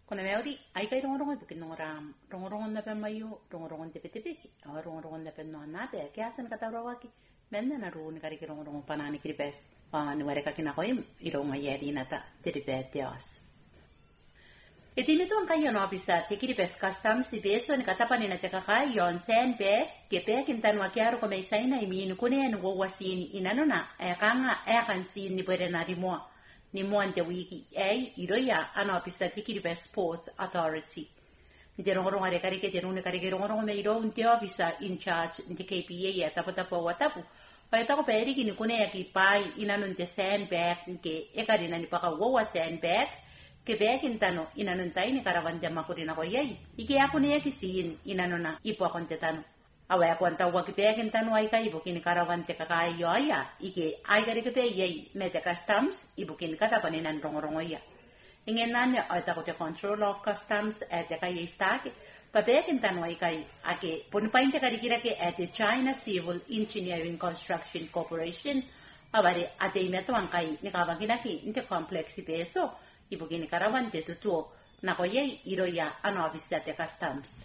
Kuna meuri ai kai rongorongo bikin noram rongorongo na pen mayu rongorongo tepe tepe rongorongo na pen no na te ke asan kata rawaki menna na ru ni kari rongorongo panani kiripes ni ware ka kina koim ironga yeri nata teripetias eti metu an kai no bisa te kiripes custom si beso ni kata panina te kakai yon sen be ke pe kintan wa kiaro ko meisaina imi ni kune no wasini inanona kanga kan sin ni pere na rimo ni moante wiki iroya ana pisa tikiri be sports authority de rongorongo re kare ke te rune kare ke rongorongo me iro unte officer in charge ndi KPA ya tapo watapu pa ta ko peri ki ni kune ya ki pai ina nun te sandbag ke e kare na ni paka wo sandbag ke bag intano ina nun tai ni karavan de makurina ko yai ike ya kune ya ki sin ina nona ipo konte tano awa kwanta wa ki pegen tanu ai kai bukin karavan te kakai yoya ike ai gari ke pe yei me te customs ibukin kata paninan rongorongo ya ingen nanne ai ta ko te control of customs te kai stake pa pegen tanu ai kai ake pon pain te kari kira ke te China Civil Engineering Construction Corporation aware ate meto an kai ni ka bagina ki inte complex peso ibukin karavan te tutuo na ko yei iroya ano abisa te customs.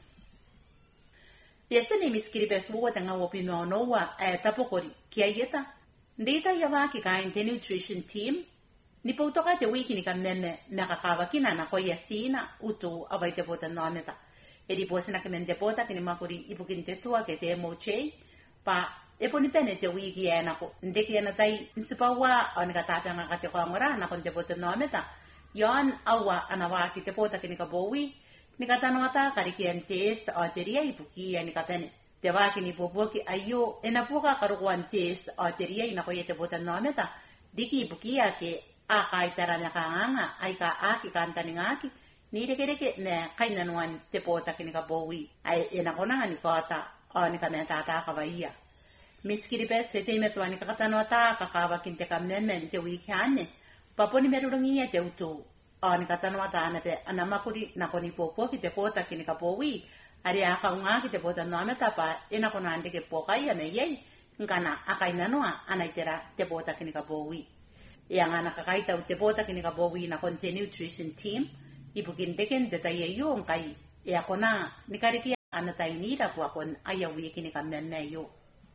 Yesene miskiripes wo tanga wo pime no wa tapokori kiayeta ndeta yawa ki kain te nutrition team ni potoka te wiki ni kameme nakakawa kina na ko yasina utu abaite bota nometa edi posina kemende bota kini makuri ipukin te tua ke te moche pa eponi pene te wiki ena ko ndeki ena tai nsipawa on katape nga kate ko ngora na kon te bota nometa yon awa anawa ki te bota kini ka bowi ni katanota karikian test ateria ipuki ni kapene te waki ni popoki ayo enapuka karuan test ateria ina ko yete bota nometa diki ipuki ake aka itara nya kaanga aika aki kantani ngaki ni reke ne kaina nuan te bota kini ka bowi ai ena kona ni kota ani kamenta ta ka vaia miskiri pese te metu ani katanota ka kawa kinte kameme te wikane paponi merurungi te utu ani katano atana te ana makuri na koni popo ki te pota kini ka powi ari aka unga ki te pota no ameta pa ena kona ande ke poka ia me yei ngana aka inanoa ana itera te pota kini ka powi ia ngana ka kaita te pota kini ka powi na kon nutrition team ibukin deken te tai yo ngai ia kona nikariki ana tai ni ra po kon aya wi kini ka memme yo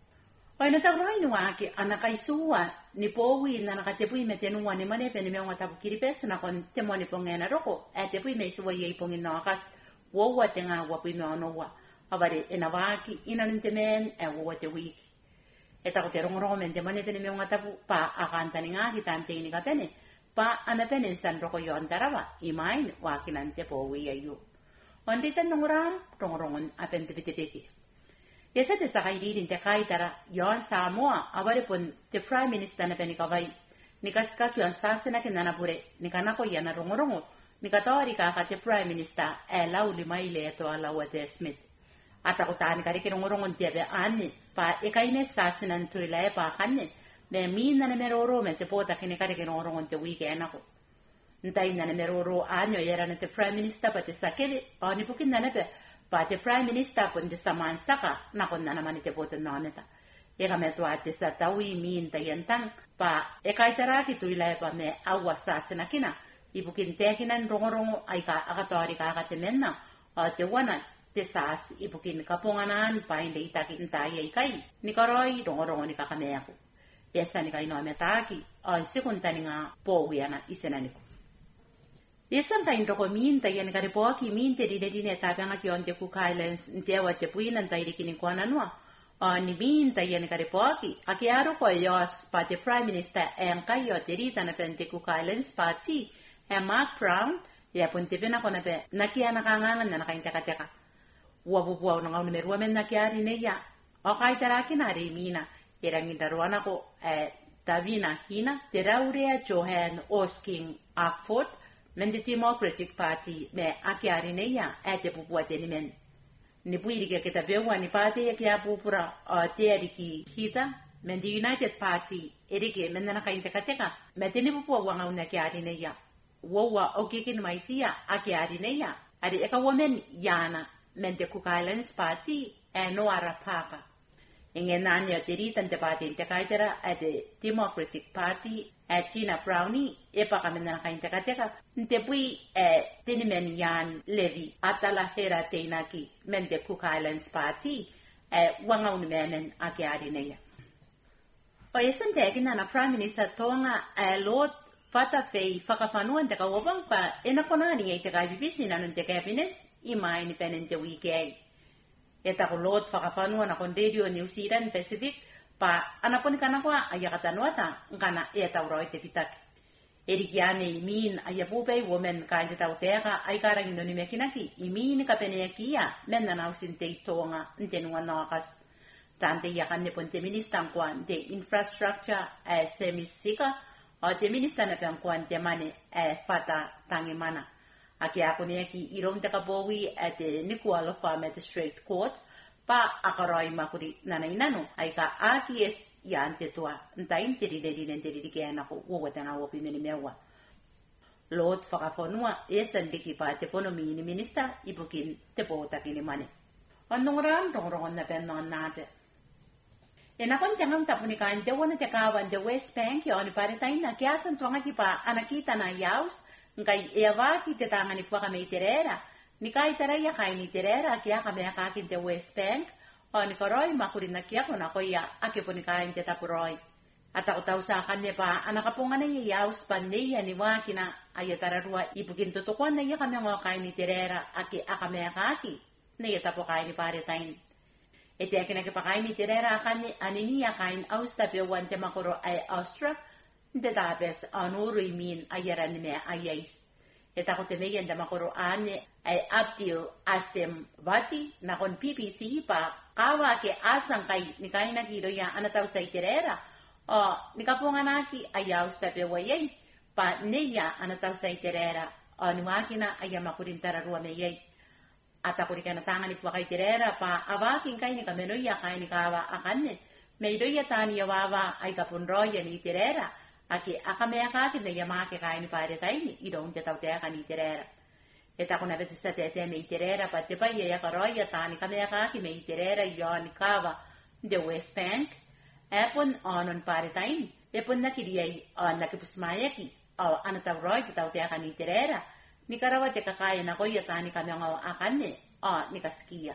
Paina ta rainu ake ana kaisua ni powi na nakatepui metenua ni mane pe ni me ngata bukiri pesa na kon te mone pongena roko te pui me suwa yei pongin na kas wo wa tenga wa pui me ono wa avare ena waki ina ntemen wo te wiki eta ko te rongo men te mane pe ni me ngata pa akanta ni ngaki tante ni ka pene pa ana pene san roko yo andarawa imain wa kinante powi ayu onde tan ngoram rongo apente pete Yesa te sakairi te kaitara yon Samoa avare pon te prime minister na penika vai nikaska tu ansasena ke nana pure nikanako yana rongorongo nikatori ka te prime minister lauli maile to ala wate Smith ata ko tani kari ke rongorongo tiabe ani pa ekaine sasena tu ile pa kanne me mina na meroro me te pota ke kari ke rongorongo te weekend ako ntai na meroro anyo yera na te prime minister pa te sakeve ani pukin na pe pa te prime minister pun te saman saka na kon na naman te boten noneta e ka meto ate sa tawi min ta yentang pa e kai taraki tu ila pa me awa sa senakina ibukin te kinan rongorongo ai ka akatori ka ka te menna te wana te sas ibukin kaponganan pa inde itaki ntai ai kai ni karoi rongorongo ni ka kameako esa ni kai no metaki ai sekuntani nga po wiana isenaniko Yesan ta indoko minta yan kare poki minte di dedine tabanga ki onte Cook Islands ntewa te puinan ta irikini kwana noa ni minta yan kare poki akiaro ko yos pa te prime minister en kayo te rita na pente Cook Islands party Mark Brown ya ponte pena kona pe nakiana kangangan na nakainta kateka wabubuaw na ngawno meruwa men nakiari ne ya o kai taraki na remina erangin darwana ko Davina Hina te raurea Johan Osking Akford men the Democratic Party me akiari ne ya te pupua te ni men ni puiri ke ta bewa ni party ke ya pupura te ariki hita men the United Party erike men na kainte kateka me te ni pupua wanga una kiari ne ya wowa okikin maisia akiari ne ya ari eka women yana men the Cook Islands Party no ara paka Ingenani o tiritan te pati te kaitera at the Democratic Party at Tina Brownie e pakamena kainta kateka te pui tinimen yan Levy atala hera teinaki men the Cook Islands Party wanga unimemen akiari neya. O yesen teki na Prime Minister tonga Lord Fata fei whakawanuan te ka wabang pa enakonani e te ka bibisi na nun te cabinet I mai ni penen te wiki e tako Lord whakawanua na kon Radio New Zealand Pacific pa anaponi kanakwa ayakatanuata ngana e tauroi te pitaki. Erikiane imin ayapupei women kainte tau teka ay karang indoni mekinaki imin kapene kia menna nausin te tonga ntenua nakas. Tante yakan ne ponte ministan kwan de infrastructure semisika o te ministan na piang kwan te mane fata tangimana. Aki ako niya ki irong te kabowi at Nikualo Magistrate Court pa akaroi makuri nanainano ay ka aki yan te tua ntain tiririnen tiririkean ako uwatan ako piminimewa. Lord whakafonua sandiki pa te ponomi ni minister ibukin te potaki ni mane. Anong rongon na penon nabe. Enakon tiangang tapunikan te wana te kawan de West Bank yon paritain na kiasan tuanga ki pa anakita na yaus ngai eawaki te tanga ni puaka me iterera ni kai taraya kai ni iterera kia ka me akakin te West Bank o ni koroi makuri na kia kona koya ake punikain te tapuroi ata utau sa kanne pa anakapunga na yaus panneya ni wakina ayatararua ipukin tutukuan na iya kami ngokai ni iterera ake akame akaki na yatapukai ni paritain. Ete akin nakipakain ni tirera akan aniniya kain austape wan te makuro ay austra de tapes anuri min ayaran ni me ayais. Eta ko te meyan da makuro ane ay abtil asem vati na kon PPC pa kawa ke asang kay ni kain nakiro ya anataw sa tirera o ni kapunganaki ay austape wayay pa neya anataw sa tirera o ni makina ay makurin tararua meyay. Ata ko na tangan ni pakay tirera pa awaking kay ni kamenoya kay ni kawa akanne meidoya tani yawawa ay kapunroya ni tirera aki akamea kakin na yamake kay ni pare taini idong te tau te ni tirera eta ko na betisa te me tirera pa te pa ya karoya tani kamea kaki me tirera yon kawa the West Bank epon onon pare taini epon nakiriyay on nakipusmaya ki o anataw roy te tau te ni tirera ni karawa te kakaya na koya tani kami ang akane ni kaskia.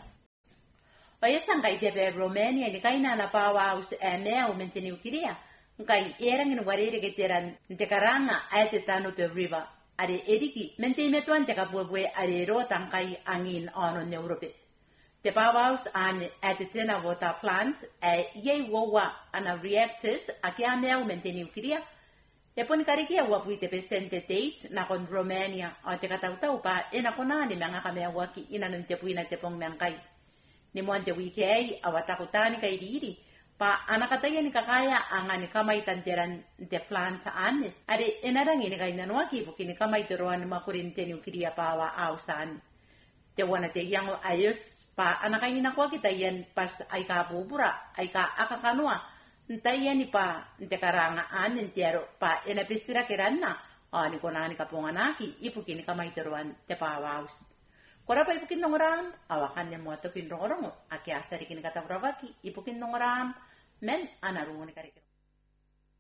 O yasang kay debe Romania ni kay na napawa us mea umentini ukiria kay erang inuwarere keteran te karanga ate tano pe river are ediki mente metuan te kabuebue are rotang kay angin onon Europe. Te pawaus an ate tena water plants ye wowa ana reactors akia mea umentini ukiria e poni karikia wapui te pesente teis na kon Romania o te katautau pa kona ni mga kamea waki inanon te puina te pong mangkai. Ni monte wiki ay awatakutani kay diri pa anakataya ni kakaya anga ni kamay tanteran te planta ane are enarang ini kay nanwaki buki ni kamay turuan makurinte ni ukiria pawa ausan. Te wana te yang ayos pa anakay nakwa kita yan pas ay kabubura ay ka akakanua ntaya ni pa nte karanga an entiero pa enapisira kiranna ni konani kapunganaki ipukin kamay turuan te pawaus. Kora pa ipukin nongoram awakan ni mo to kin rongorongo aki asari kin katawrawaki ipukin nongoram men anarungo ni karikira.